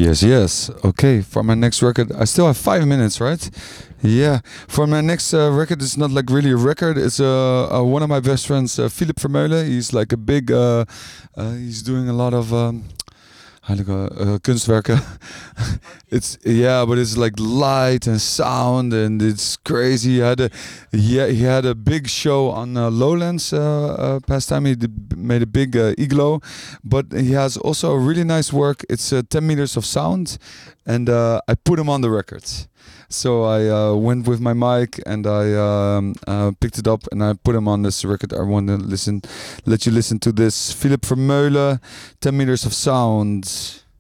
Yes, yes. Okay, for my next record, I still have 5 minutes, right? Yeah. For my next record, it's not like really a record. It's one of my best friends, Philip Vermeulen. He's like a big. He's doing a lot of. Heilige kunstwerken. It's yeah, but it's like light and sound, and it's crazy. He had a big show on Lowlands past time. Made a big igloo, but he has also a really nice work. It's 10 meters of sound, and I put him on the records. So I went with my mic and I picked it up and I put him on this record. I want to let you listen to this. Philip Vermeulen, 10 meters of sound.